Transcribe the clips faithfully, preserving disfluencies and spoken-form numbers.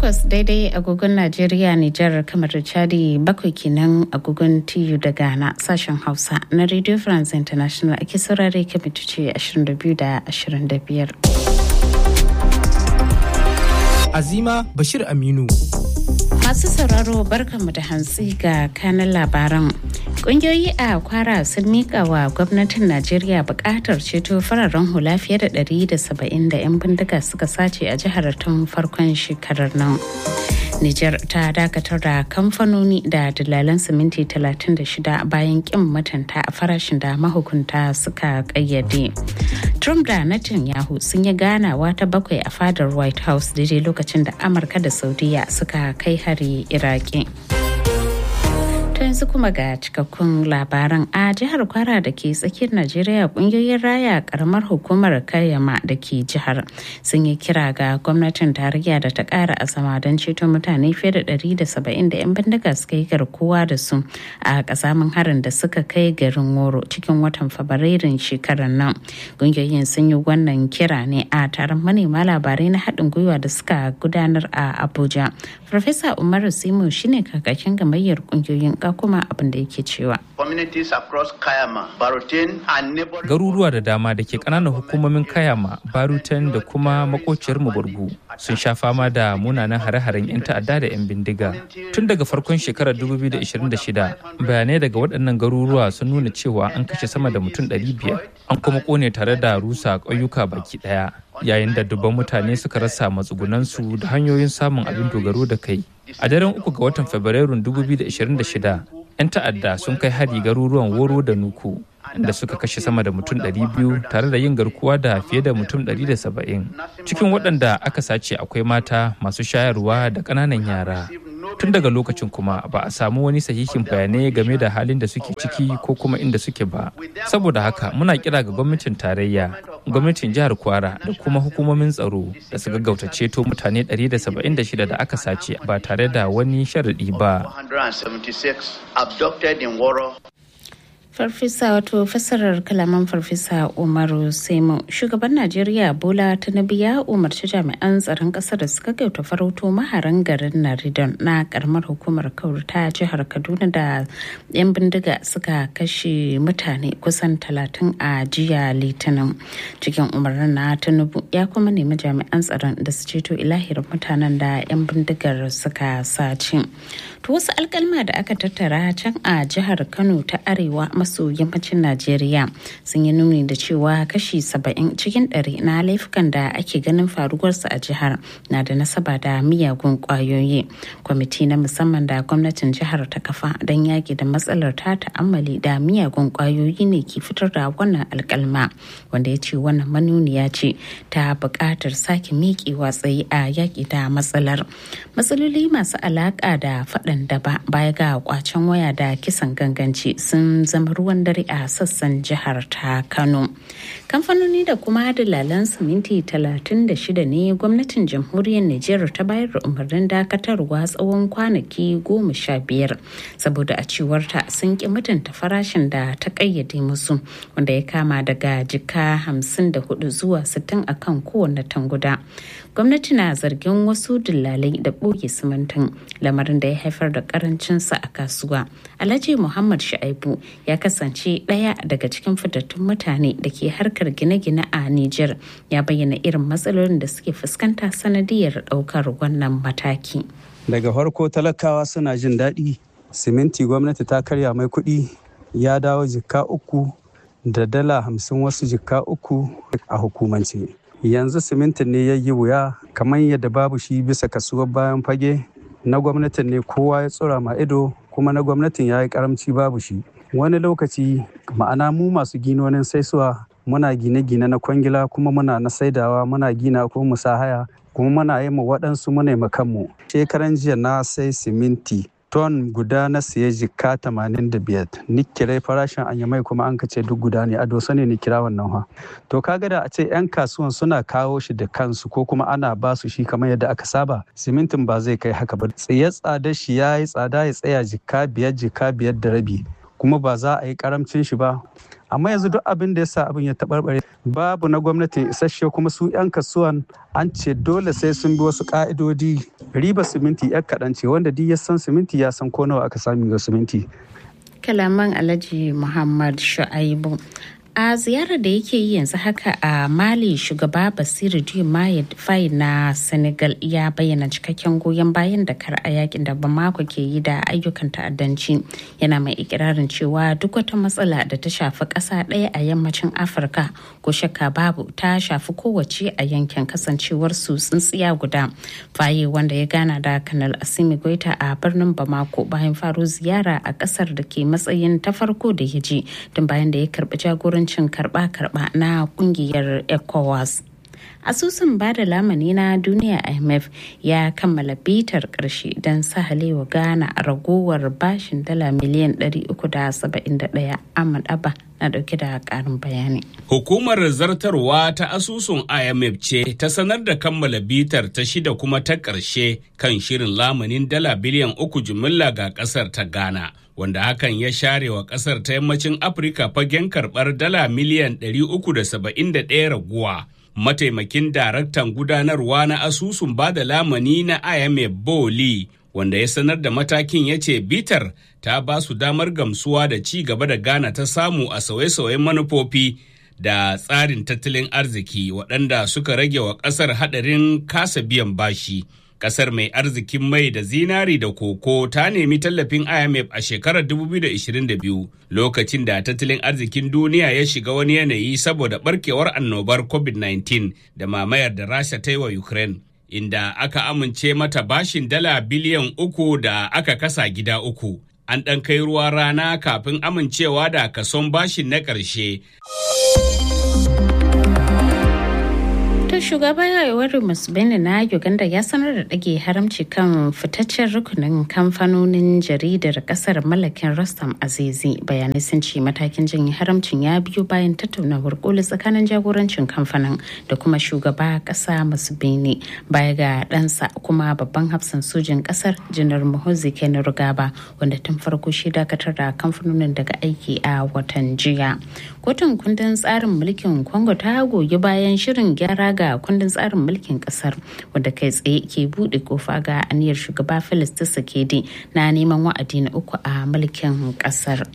takwas daidai agogon Najeriya, Nijar, kamar da Chadi, bakwai kenan agogon T U da Ghana. Sashen Hausa na Radio France International ake saurare kan mitoci ashirin da biyu da ashirin da biyar. Azima Bashir Aminu. Masu sauraro barkanmu da hantsi ga kanan labaran. Ƙungiyoyi a Kwara sun miƙa wa gwamnatin Najeriya buƙatar ceto fararen hula fiye da ɗari da saba'in da 'yan bindiga suka sace a jihar tun farkon shekarar nan. Nijar ta dakatar da kamfanoni da dalalan siminti talatin da shida bayan kin matanta a farashin da mahukunta suka kayyade. Trump da Netanyahu sun yi ganawa ta bakwai a fadar White House daidai lokacin da Amurka da Saudiya suka kai hari Iraki. Ta yanzu kuma ga cikakkun labaran. A jihar Kwara da ke tsakiyar Najeriya, kungiyoyin raya karamar hukumar Kayama da ke jihar sun yi kira ga gwamnatin tarayya da ta kara azama don ceto mutane fiye da ɗari da saba'in da 'yan bindiga suka yi garkuwa da su a kasamin harin da suka kai garin Woro cikin watan Fabrairun shekarar nan. Kungiyoyin sun yi wannan kira ne a taron manema labarai na haɗin gwiwa da suka gudanar a Abuja. Farfesa Umaru Simo shine kakakin gamayyar kungiyoyin ga kuma abin da yake cewa. Garuruwa da dama da ke ƙananan hukumomin Kayama, Barutan da kuma makociyar Muburgu sun sha fama da munanan hare-haren 'yan ta'adda da 'yan bindiga. Tun daga farkon shekarar dubu biyu da ashirin da shida, bayanai daga waɗannan garuruwa sun nuna cewa an kashe sama da mutum ɗari biyar, an kuma ƙone tare da rusa ƙauyuka baki ɗaya. Yayin da dubban mutane suka rasa matsugunansu da hanyoyin samun abin dogaro da kai. A daren uku ga watan Fabrairun dubu biyu da ashirin da shida, 'yan ta'adda sun kai hari garuruwan Woro da Nuku, da suka kashe sama da mutum ɗari biyu tare da yin garkuwa da fiye da mutum ɗari da saba'in. Cikin waɗanda aka sace akwai mata, masu shayarwa da ƙananan yara. Tun daga lokacin kuma ba a samu wani sahihin bayanai game da halin da suke ciki ko kuma inda suke ba. Saboda haka muna kira ga gwamnatin tarayya, gwamnatin jihar Kwara da kuma hukumomin tsaro da su gaggauta ceto mutane ɗari da saba'in da shida da aka sace ba tare da wani sharaɗi ba. Farfesa wato fassarar kalaman Farfesa Umaru Semo. Shugaban Najeriya Bola Tinubu ya umarci jami'an tsaron ƙasar da suka gauta farauto maharan garin Naridon na karamar hukumar Kauru ta jihar Kaduna da 'yan bindiga suka kashe mutane kusan talatin a jiya Litinin. Cikin umarnin na Tinubu ya kuma nemi jami'an tsaron da su ceto ilahirin mutanen da 'yan bindigar suka sace. To wasu alkalma da aka tattara can a jihar Kano ta Arewa maso yammacin Najeriya sun yi nuni da cewa kashi saba'in cikin ɗari na laifukan da ake ganin faruwarsu a jihar na da nasaba da miyagun ƙwayoyi. Kwamiti na musamman da gwamnatin jihar ta kafa don yaƙi da matsalar ta ta'ammali da miyagun ƙwayoyi ne ke fitar da wannan alkalma, wanda ya ce wannan manuniya ce ta buƙatar sake miƙewa tsaye a yaƙi da matsalar. Matsaloli masu alaƙa da faɗan daba baya ga kwacen waya da kisan ganganci sun zama ruwan dare a sassan jihar ta Kano. Kamfanoni da kuma dalalan siminti talatin da shida ne gwamnatin jamhuriyar Nijar ta bayar da umarnin dakatarwa tsawon kwanaki goma sha biyar saboda a cewarta sun ki mutunta farashin da ta kayyade musu, wanda ya kama daga jika hamsin da hudu zuwa sittin akan kowane tanguda. Gwamnati na zargin wasu dillalai da ɓoye simintin, lamarin da ya haifar da karancinsa a kasuwa. Alhaji Muhammad Shu'aibu ya kasance ɗaya daga cikin fitattun mutane da ke harkar gine-gine a Nijar, ya bayyana irin matsalolin da suke fuskanta sanadiyar ɗaukar wannan mataki. Daga farko talakawa suna jin daɗi, siminti gwamnati ta karya mai kuɗi ya dawo jikka uku da dala hamsin, wasu jikka uku a hukumance. Yanzu simintin ne ya yi wuya, kamar yadda babu shi bisa kasuwar bayan fage. Na gwamnatin ne kowa ya tsura ma ido, kuma na gwamnatin ya yi karamci babu shi. Wani lokaci ma'ana mu masu ginonin saisuwa muna gine-gine na kwangila, kuma muna na saidawa, muna gina ko mu sa haya, kuma muna yi mu waɗansu muna yi kanmu. Shekaran jiya na sai siminti ton guda na siya jika tamanin da biyar, ni kirai farashin anyamai kuma an kace duk guda ne, a dosa ne ni kira wannan ha. To kaga da a ce 'yan kasuwan suna kawo shi da kansu ko kuma ana ba su shi kamar yadda aka saba, simintin ba zai kai haka ba. Tsaye tsada shi ya yi tsada ya tsaya jika biyar jika biyar da rabi, kuma ba za a yi karamcin shi ba. Amma yanzu duk abin da ya sa abin ya taɓarɓare babu na gwamnati isasshe, kuma su 'yan kasuwan an ce dole sai sun bi wasu ƙa'idodi. Riba siminti 'yan kaɗan ce, wanda duk ya san siminti ya san ko nawa aka sami ga siminti. Kalaman Alhaji Muhammad Shu'aibu. A ziyarar da yake yi yanzu haka a Mali, shugaba Basiru Diomaye Faye na Senegal ya bayyana cikakken goyon bayan da kar a yakin da Bamako ke yi da ayyukan ta'addanci. Yana mai ikirarin cewa duk wata matsala da ta shafi ƙasa ɗaya a yammacin Afirka ko shakka babu ta shafi kowace a yankin, kasancewar su tsintsiya guda. Faye, wanda ya gana da Kanal Assimi Goita a birnin Bamako bayan faro ziyara a ƙasar da ke matsayin ta farko da ya je tun bayan da ya karɓi jagoranci cin karba-karba na kungiyar ECOWAS. Asusun bada lamani na duniya I M F ya kammala bitar karshe don sahalewa Ghana a ragowar bashin dala miliyan ɗari uku da saba'in da ɗaya. Ahmad Abba na dauke da karin bayani. Hukumar zartarwa ta asusun I M F ce ta sanar da kammala bitar ta shida kuma ta ƙarshe kan shirin lamanin dala biliyan uku jimilla ga ƙasar ta Ghana, wanda hakan ya share wa ƙasar ta yammacin Afirka fagen karɓar dala miliyan ɗari uku da saba'in da ɗaya raguwa. Mataimakin daraktan gudanarwa na asusun bada lamani na I M F Boli, wanda ya sanar da matakin, ya ce bitar ta ba su damar gamsuwa da ci gaba da Ghana ta samu a sauye-sauyen manufofi da tsarin tattalin arziki waɗanda suka rage wa ƙasar haɗarin kasa biyan bashi. Ƙasar mai arzikin mai da zinari da koko ta nemi tallafin I M F a shekarar dubu biyu da ashirin da biyu, lokacin da tattalin arzikin duniya ya shiga wani yanayi saboda barkewar annobar covid nineteen da mamayar da Rasha ta yi wa Ukraine, inda aka amince mata bashin dala biliyan uku da aka kasa gida uku. An ɗan kai ruwa rana kafin amincewa da kason bashin na ƙarshe. Shugaba Yoweri Museveni na Uganda ya sanar da ɗage haramci kan fitaccen rukunin kamfanonin jaridar ƙasar mallakin Rostam Azizi. Bayanai sun ce matakin janye haramcin ya biyo bayan tattaunawar koli tsakanin jagorancin kamfanin da kuma shugaba ƙasa Museveni, baya ga ɗansa kuma babban hafsan sojin ƙasar Janar Muhoozi Kainerugaba, wanda tun farko shi dakatar da kamfanonin daga aiki a watan jiya. Kotun kundin tsarin mulkin Congo ta goyi bayan shirin gyara ga kundin tsarin mulkin kasar, wanda kai tsaye ke bude kofa ga aniyar shugaba Felix Tshisekedi na neman wa'adi na uku a mulkin kasar.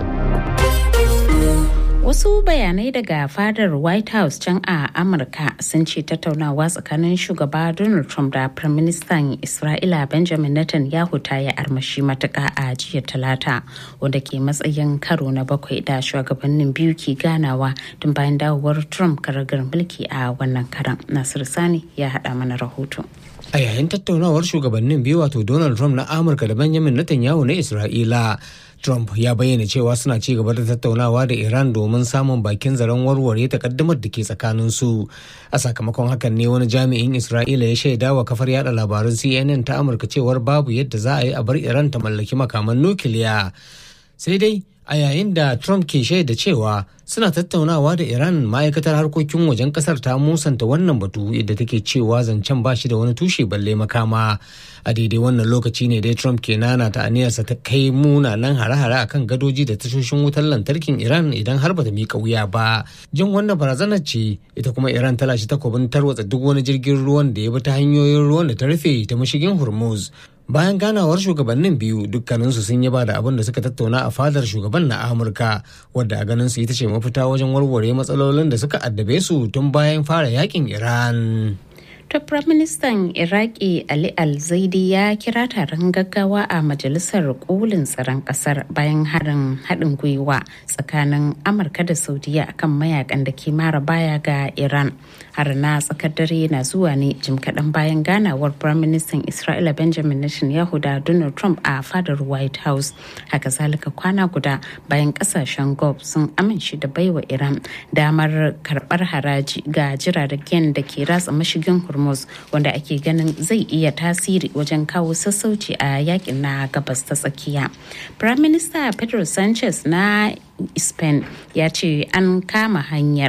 Wasu bayanai daga fadar White House can a Amurka sun ce tattaunawa tsakanin shugaba Donald Trump da Prime Minister Isra'ila Benjamin Netanyahu ta yi armashi matuƙa a jiya Talata, wanda ke matsayin karo na bakwai da shugabannin biyu ke ganawa tun bayan dawowar Trump karagar mulki a wannan karan. Nasir Sani ya haɗa mana rahoto. A yayin tattaunawar shugabannin biyu, wato Donald Trump na Amurka da Benjamin Netanyahu na Isra'ila, Trump ya bayyana cewa suna ci gaba da tattaunawa da Iran domin samun bakin zaren warware takaddamar da ke tsakaninsu. A sakamakon hakan ne wani jami'in Isra'ila ya shaida wa kafar yada labarun C N N ta Amurka cewar babu yadda za a yi a bar Iran ta mallaki makaman nukiliya. Sai dai a yayin da Trump ke shaida cewa suna tattaunawa da Iran, ma'aikatar harkokin wajen kasar ta musanta wannan batu, yadda take cewa zancen ba shi da wani tushe balle makama. A daidai wannan lokaci ne dai Trump ke nana ta aniyarsa ta kai munanan hare-hare akan gadoji da tashoshin wutar lantarkin Iran idan har bata miƙa wuya ba. Jin wannan barazanar ce ita kuma Iran ta lashe takobin tarwatsa duk wani jirgin ruwan da ya bi ta hanyoyin ruwan da ta rufe ta mashigin Hormuz. Bayan ganawar shugabannin biyu, dukkaninsu sun yaba da abin da suka tattauna a fadar shugaban na Amurka, wadda a ganinsu ita ce mafita wajen warware matsalolin da suka addabe su tun bayan fara yakin Iran. To, Prime Minister Iraki Ali Al-Zaidi ya kira taron gaggawa a Majalisar Kolin Tsaron Kasar bayan harin haɗin gwiwa tsakanin Amurka da Saudiya akan mayakan da ke mara baya ga Iran. Har na tsakar dare na zuwa ne jim kaɗan bayan ganawar Prime Minister Isra'ila Benjamin Netanyahu da Donald Trump a fadar White House. Haka zalika kwana guda bayan ƙasashen Gulf sun amince da baiwa Iran damar karɓar haraji ga jiragen da ke ratsa mashigin Hormuz, wanda ake ganin zai iya tasiri wajen kawo sassauci a yakin na gabas ta tsakiya. Prime Minister Pedro Sanchez na Spain ya ce an kama hanyar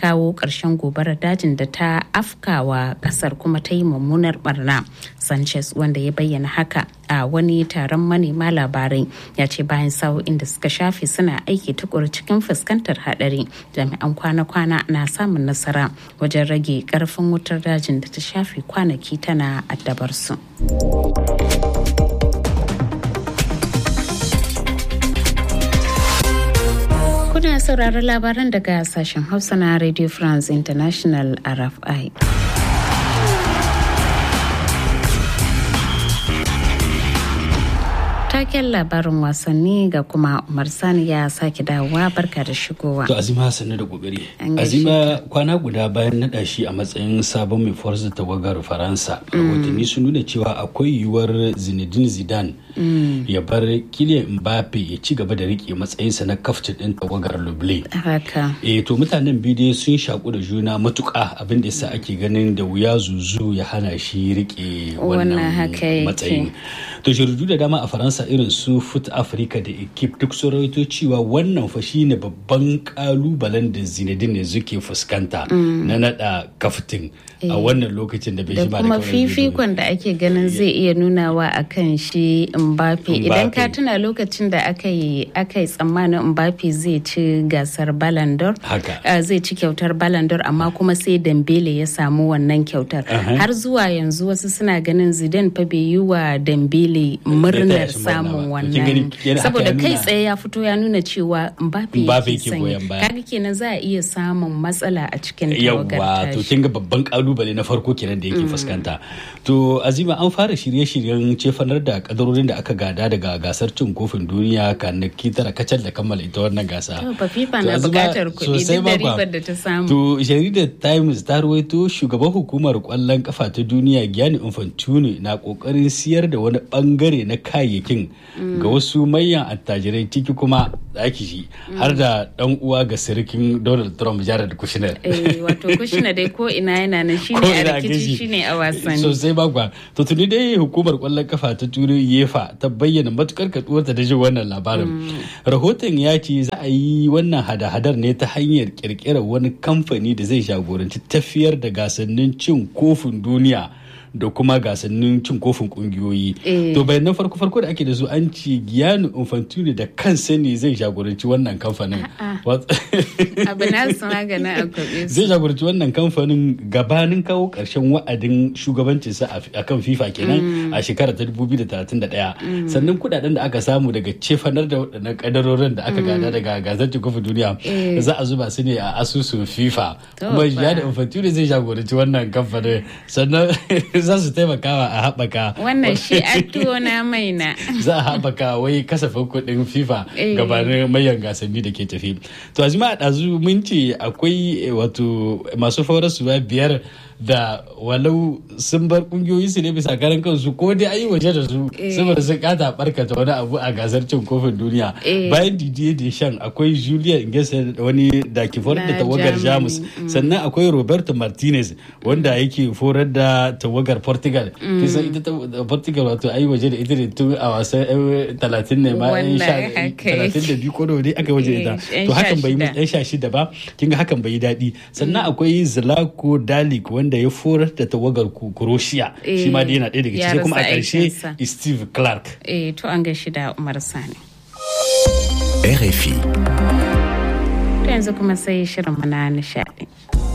kawo ƙarshen gobarar dajin da ta afkawa ƙasar kuma ta yi mummunar barna. Sanchez, wanda ya bayyana haka a wani taron manema labarai, ya ce bayan sa'o'in da suka shafe suna aiki tukuru cikin fuskantar haɗari, jami'an kwana-kwana na samun nasara wajen rage ƙarfin wutar dajin da ta shafe kwanaki tana addabar su. Kuna sauraron labaran daga sashen Hausa na Radio France International R F I. Taken labarin wasanni ga kuma Umar Sani ya sake dawowa. Barka da shigowa. To Azima sannu da kokari. Azima kwana guda bayan naɗa shi a matsayin sabon mai forza tawagar Faransa. Rahotanni sun nuna cewa akwai yiwuwar Zinedine Zidane ya bar Kylian Mbappe ya ci gaba da rike matsayinsa na kaftin din tawagar Luble. Haka. Eh to mutanen biyu dai sun shaku da juna matuƙa, abin da yasa ake ganin da wuya zuzu ya hana shi rike wannan matsayin. To jaridu da dama a Faransa irin su Foot Africa da Equipe duk sun rawaito cewa wannan fa shine babban kalubalen da Zinedine zuke fuskanta na nada kaftin a wannan lokacin da bai shi ba da kuma fifikon da ake ganin zai iya nunawa akan shi Mbappe. Idan ka tuna lokacin da aka yi aka yi tsammanin Mbappe zai ci gasar Ballon d'Or, zai ci kyautar Ballon d'Or, amma kuma sai Dembele ya samu wannan kyautar. Har zuwa yanzu wasu suna ganin Zidane fa bai yi wa Dembele murnar samun wannan, saboda kai tsaye ya fito ya nuna cewa Mbappe yake sanya. Kaga kenan za a iya samun matsala a cikin tawagar tashi. Yawa, to kin ga babban kalubale na farko kenan da yake fuskanta. To Azima, an fara shirye-shiryen cefanar da kadarorin da aka gada daga gasar cin kofin duniya kwanaki tara kacal da kammala ita wannan gasa. To fa FIFA na bukatar kuɗi duk da ribar da ta samu. To jaridar Times ta rawaito shugaban hukumar kwallon kafa ta duniya Gianni Infantino na kokarin siyar da wani bangare na kayayyakin ga wasu manyan attajirai, ciki kuma da ake shi har da dan uwa ga sirikin Donald Trump, Jared Kushner. Eh wato Kushner dai ko ina yana nan shine a rikici shine a wasanni. Sosai bagwa. To tuni dai hukumar kwallon kafa ta Turai UEFA ta bayyana matukar kaduwarta da jin wannan labarin. Rahoton ya ce za a yi wannan hada-hadar ne ta hanyar kirkirar wani kamfani da zai jagoranci tafiyar da gasannin cin kofin duniya da kuma gasannin cin kofin kungiyoyi. To bayan farko farko da ake da su an ce Gianni Infantino da kansa ne zai jagoranci wannan kamfanin. Abu na su magana a kwabe su. Zai jagoranci wannan kamfanin gabanin kawo karshen wa'adin shugabancinsa a kan FIFA kenan a shekarar ta dubu biyu da talatin da ɗaya. Sannan kudaden da aka samu daga cefanar da waɗannan kadarorin da aka gada daga gasar cin kofin duniya za a zuba su ne a asusun FIFA. Kuma Gianni Infantino zai jagoranci wannan kamfanin. Sannan za su taimakawa a haɓaka wannan shi tuwo na mai na za a haɓaka wai kasafin kuɗin FIFA gabanin mayan gasanni da ke tafi. To azuma a ɗazu mun ce akwai wato masu faurasuwa biyar da walau sun bar kungiyoyi su ne bisa karan kansu ko dai ayi waje da su saboda sun kata barkata wani abu a gasar cin kofin duniya. Bayan Didier Deschamps akwai Julian Nagelsmann wani da ke forar da tawagar Jamus, sannan akwai Roberto Martinez wanda yake forar da tawagar Portugal. Kisan ita Portugal wato ayi waje da ita ne tun a wasan talatin ne ma talatin da biyu ko da wani aka waje ita. To hakan bai yi ɗan sha shida ba, kinga hakan bai yi daɗi. Sannan akwai Zlatko Dalic wanda ya forar da tawagar Croatia, shi ma dai yana ɗaya daga cikin, kuma a ƙarshe Steve Clark. Eh to an gashi da Umar Sani. R F I. To yanzu kuma sai shirin mana nishaɗi.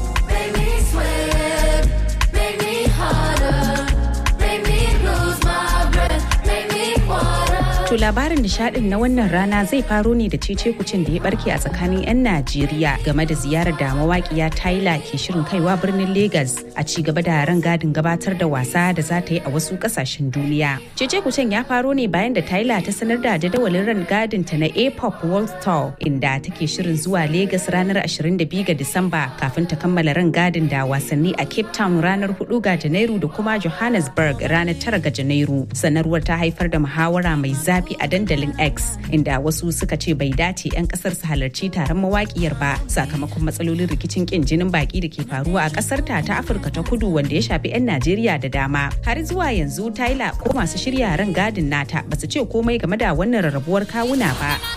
To labarin nishadin na wannan rana zai faro ne da cece kucin da ya barke a tsakanin 'yan Najeriya game da ziyarar da mawaƙiya Tyla ke shirin kaiwa birnin Lagos a ci gaba da ran gadin gabatar da wasa da za ta yi a wasu ƙasashen duniya. Cece kucin ya faro ne bayan da Tyla ta sanar da jadawalin ran gadin ta na A-pop World Tour, inda take shirin zuwa Lagos ranar ashirin da biyu ga Disamba kafin ta kammala ran gadin da wasanni a Cape Town ranar hudu ga Janairu da kuma Johannesburg ranar tara ga Janairu. Sanarwar ta haifar da muhawara mai zafi a dandalin X, inda wasu suka ce bai dace 'yan kasar su halarci taron mawakiyar ba sakamakon matsalolin rikicin kin jinin baki da ke faruwa a kasar ta ta Afirka ta Kudu wanda ya shafi 'yan Najeriya da dama. Har zuwa yanzu Tyla ko masu shirya ran gadin nata basu ce komai game da wannan rarrabuwar kawuna ba.